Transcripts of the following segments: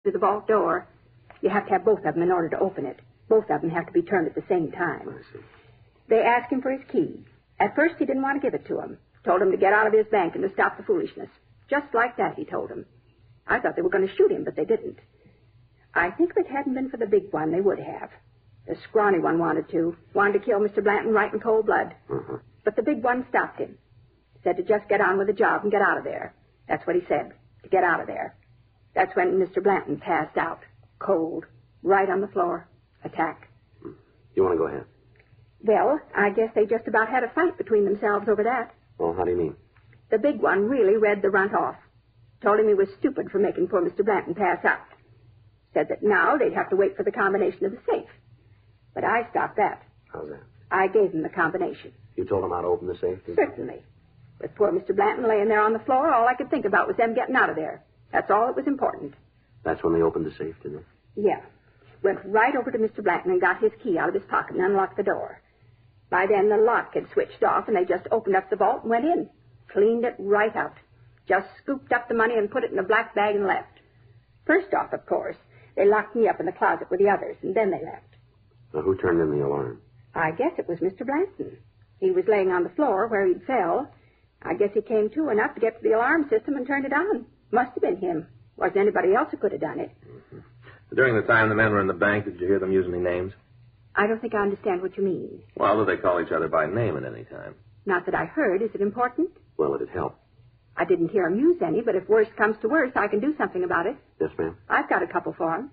to the vault door. You have to have both of them in order to open it. Both of them have to be turned at the same time. I see. They asked him for his key. At first, he didn't want to give it to him. Told him to get out of his bank and to stop the foolishness. Just like that, he told him. I thought they were going to shoot him, but they didn't. I think if it hadn't been for the big one, they would have. The scrawny one wanted to kill Mr. Blanton right in cold blood. Mm-hmm. But the big one stopped him. Said to just get on with the job and get out of there. That's what he said, to get out of there. That's when Mr. Blanton passed out, cold, right on the floor. Attack. You want to go ahead? Well, I guess they just about had a fight between themselves over that. Well, how do you mean? The big one really read the runt off. Told him he was stupid for making poor Mr. Blanton pass out. Said that now they'd have to wait for the combination of the safe. But I stopped that. How's that? I gave him the combination. You told him how to open the safe? Certainly. With poor Mr. Blanton laying there on the floor, all I could think about was them getting out of there. That's all that was important. That's when they opened the safe, didn't they? Yeah. Went right over to Mr. Blanton and got his key out of his pocket and unlocked the door. By then, the lock had switched off, and they just opened up the vault and went in. Cleaned it right out. Just scooped up the money and put it in a black bag and left. First off, of course, they locked me up in the closet with the others, and then they left. Now, who turned in the alarm? I guess it was Mr. Blanton. He was laying on the floor where he'd fell. I guess he came to enough to get to the alarm system and turned it on. Must have been him. Wasn't anybody else who could have done it. Mm-hmm. During the time the men were in the bank, did you hear them use any names? I don't think I understand what you mean. Well, do they call each other by name at any time? Not that I heard. Is it important? Well, it'd help. I didn't hear him use any, but if worst comes to worst, I can do something about it. Yes, ma'am? I've got a couple for him.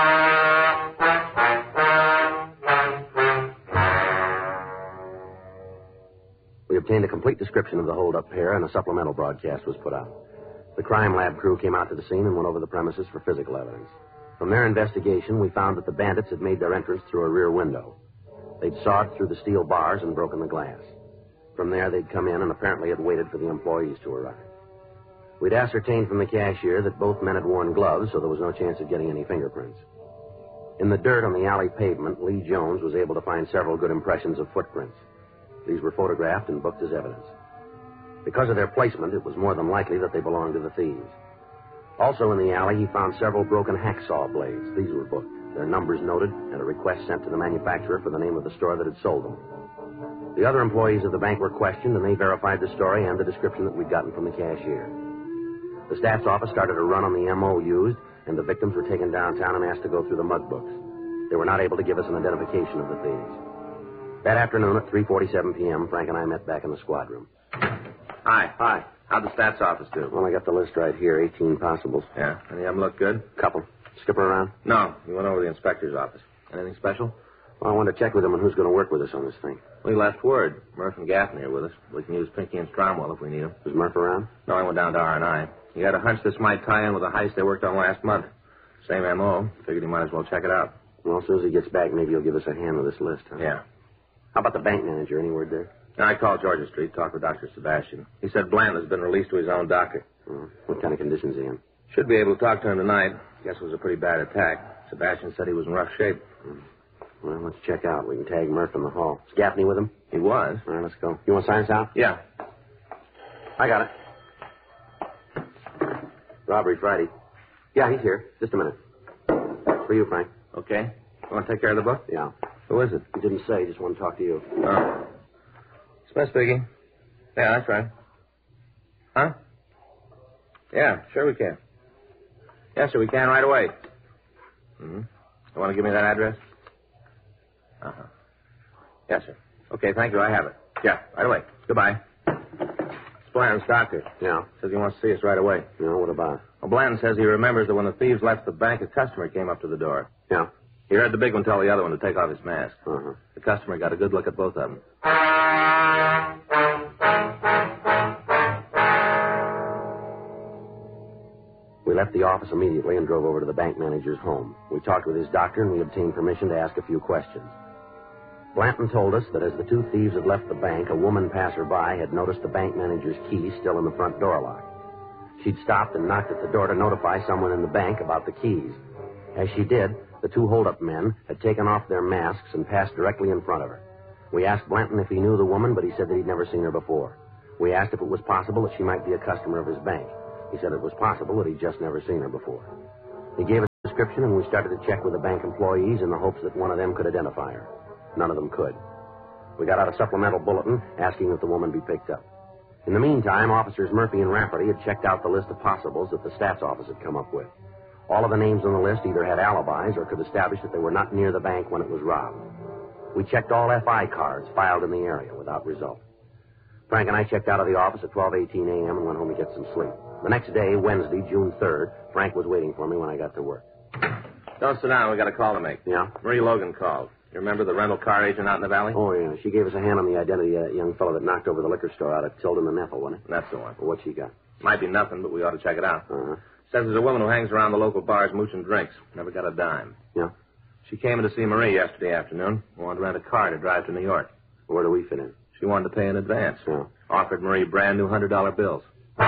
We obtained a complete description of the hold-up pair, and a supplemental broadcast was put out. The crime lab crew came out to the scene and went over the premises for physical evidence. From their investigation, we found that the bandits had made their entrance through a rear window. They'd sawed through the steel bars and broken the glass. From there, they'd come in and apparently had waited for the employees to arrive. We'd ascertained from the cashier that both men had worn gloves, so there was no chance of getting any fingerprints. In the dirt on the alley pavement, Lee Jones was able to find several good impressions of footprints. These were photographed and booked as evidence. Because of their placement, it was more than likely that they belonged to the thieves. Also in the alley, he found several broken hacksaw blades. These were booked, their numbers noted, and a request sent to the manufacturer for the name of the store that had sold them. The other employees of the bank were questioned, and they verified the story and the description that we'd gotten from the cashier. The staff's office started a run on the M.O. used, and the victims were taken downtown and asked to go through the mug books. They were not able to give us an identification of the thieves. That afternoon at 3:47 p.m., Frank and I met back in the squad room. Hi. Hi. How'd the stats office do? Well, I got the list right here, 18 possibles. Yeah? Any of them look good? Couple. Skipper around? No. We went over to the inspector's office. Anything special? Well, I wanted to check with him on who's going to work with us on this thing. We left word. Murph and Gaffney are with us. We can use Pinky and Stromwell if we need them. Is Murph around? No, I went down to R&I. He had a hunch this might tie in with a heist they worked on last month. Same M.O. Figured he might as well check it out. Well, as soon as he gets back, maybe he'll give us a hand with this list, huh? Yeah. How about the bank manager? Any word there? I called Georgia Street, talked with Dr. Sebastian. He said Blanton has been released to his own doctor. What kind of conditions is he in? Should be able to talk to him tonight. Guess it was a pretty bad attack. Sebastian said he was in rough shape. Well, let's check out. We can tag Murph in the hall. Is Gaffney with him? He was. All right, let's go. You want to sign us out? Yeah. I got it. Robbery Friday. Yeah, he's here. Just a minute. For you, Frank. Okay. You want to take care of the book? Yeah. Who is it? He didn't say. Just want to talk to you. Oh. Smith speaking. Yeah, that's right. Huh? Yeah, sure we can. Yes, sir, we can right away. Mm-hmm. You want to give me that address? Uh-huh. Yes, sir. Okay, thank you. I have it. Yeah, right away. Goodbye. It's Blanton's doctor. Yeah. Says he wants to see us right away. Yeah, what about? Well, Blanton says he remembers that when the thieves left the bank, a customer came up to the door. Yeah. He heard the big one tell the other one to take off his mask. Uh-huh. The customer got a good look at both of them. We left the office immediately and drove over to the bank manager's home. We talked with his doctor, and we obtained permission to ask a few questions. Blanton told us that as the two thieves had left the bank, a woman passerby had noticed the bank manager's key still in the front door lock. She'd stopped and knocked at the door to notify someone in the bank about the keys. As she did, the two hold-up men had taken off their masks and passed directly in front of her. We asked Blanton if he knew the woman, but he said that he'd never seen her before. We asked if it was possible that she might be a customer of his bank. He said it was possible that he'd just never seen her before. He gave us description, and we started to check with the bank employees in the hopes that one of them could identify her. None of them could. We got out a supplemental bulletin asking that the woman be picked up. In the meantime, Officers Murphy and Rafferty had checked out the list of possibles that the stats office had come up with. All of the names on the list either had alibis or could establish that they were not near the bank when it was robbed. We checked all FI cards filed in the area without result. Frank and I checked out of the office at 12:18 a.m. and went home to get some sleep. The next day, Wednesday, June 3rd, Frank was waiting for me when I got to work. Don't sit down. We got a call to make. Yeah? Marie Logan called. You remember the rental car agent out in the valley? Oh, yeah. She gave us a hand on the identity of that young fellow that knocked over the liquor store out at Tilden and Ethel, wasn't it? That's the one. Well, what she got? Might be nothing, but we ought to check it out. Uh-huh. Says there's a woman who hangs around the local bars mooching drinks. Never got a dime. Yeah? She came in to see Marie yesterday afternoon. Wanted to rent a car to drive to New York. Where do we fit in? She wanted to pay in advance. Yeah. Offered Marie brand new $100 bills.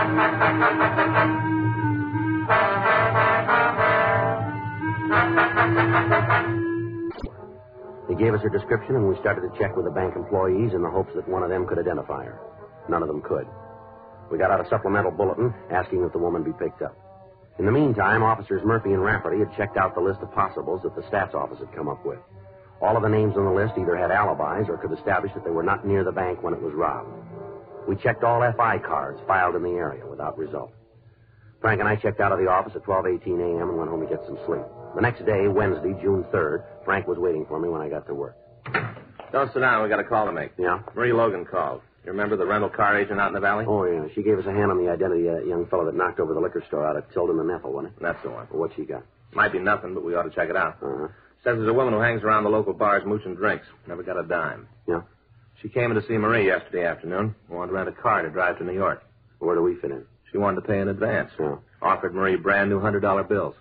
They gave us her description, and we started to check with the bank employees in the hopes that one of them could identify her. None of them could. We got out a supplemental bulletin asking that the woman be picked up. In the meantime, Officers Murphy and Rafferty had checked out the list of possibles that the stats office had come up with. All of the names on the list either had alibis or could establish that they were not near the bank when it was robbed. We checked all FI cards filed in the area without result. Frank and I checked out of the office at 12:18 a.m. and went home to get some sleep. The next day, Wednesday, June 3rd, Frank was waiting for me when I got to work. Don't sit down. We got a call to make. Yeah? Marie Logan called. You remember the rental car agent out in the valley? Oh, yeah. She gave us a hand on the identity of that young fellow that knocked over the liquor store out at Tilden and Ethel, wasn't it? That's the one. Well, what she got? Might be nothing, but we ought to check it out. Uh-huh. Says there's a woman who hangs around the local bars mooching drinks. Never got a dime. Yeah? She came in to see Marie yesterday afternoon. Wanted to rent a car to drive to New York. Where do we fit in? She wanted to pay in advance. Yeah. Offered Marie brand new $100 bills.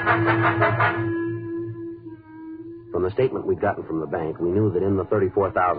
From the statement we'd gotten from the bank, we knew that in the $34,000